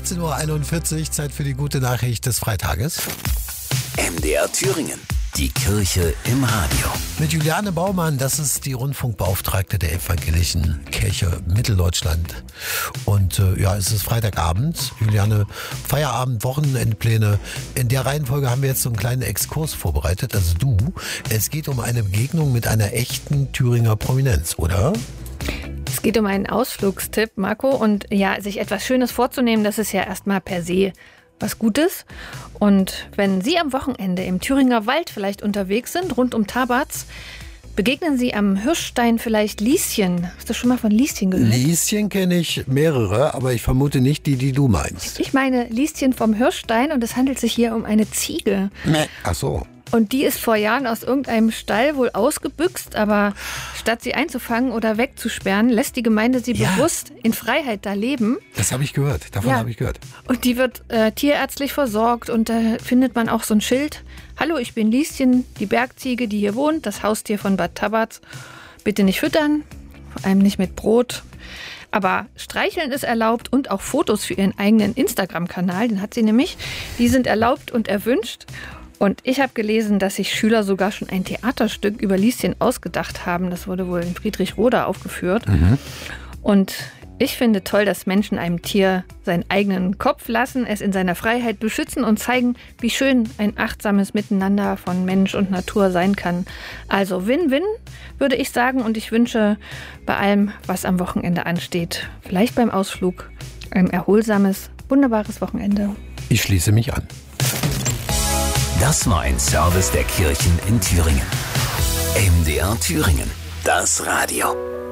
18:41 Uhr, Zeit für die gute Nachricht des Freitages. MDR Thüringen. Die Kirche im Radio. Mit Juliane Baumann, das ist die Rundfunkbeauftragte der Evangelischen Kirche Mitteldeutschland. Und es ist Freitagabend. Juliane, Feierabend, Wochenendpläne. In der Reihenfolge haben wir jetzt so einen kleinen Exkurs vorbereitet. Also du, es geht um eine Begegnung mit einer echten Thüringer Prominenz, oder? Es geht um einen Ausflugstipp, Marco. Und ja, sich etwas Schönes vorzunehmen, das ist ja erstmal per se was Gutes. Und wenn Sie am Wochenende im Thüringer Wald vielleicht unterwegs sind, rund um Tabatz, begegnen Sie am Hirschstein vielleicht Lieschen. Hast du schon mal von Lieschen gehört? Lieschen kenne ich mehrere, aber ich vermute nicht die du meinst. Ich meine Lieschen vom Hirschstein und es handelt sich hier um eine Ziege. Ach so. Und die ist vor Jahren aus irgendeinem Stall wohl ausgebüxt, aber statt sie einzufangen oder wegzusperren, lässt die Gemeinde sie bewusst in Freiheit da leben. Das habe ich gehört, davon habe ich gehört. Und die wird tierärztlich versorgt und da findet man auch so ein Schild. Hallo, ich bin Lieschen, die Bergziege, die hier wohnt, das Haustier von Bad Tabatz. Bitte nicht füttern, vor allem nicht mit Brot. Aber streicheln ist erlaubt und auch Fotos für ihren eigenen Instagram-Kanal, den hat sie nämlich. Die sind erlaubt und erwünscht. Und ich habe gelesen, dass sich Schüler sogar schon ein Theaterstück über Lieschen ausgedacht haben. Das wurde wohl in Friedrichroda aufgeführt. Und ich finde toll, dass Menschen einem Tier seinen eigenen Kopf lassen, es in seiner Freiheit beschützen und zeigen, wie schön ein achtsames Miteinander von Mensch und Natur sein kann. Also Win-Win, würde ich sagen. Und ich wünsche bei allem, was am Wochenende ansteht, vielleicht beim Ausflug, ein erholsames, wunderbares Wochenende. Ich schließe mich an. Das war ein Service der Kirchen in Thüringen. MDR Thüringen. Das Radio.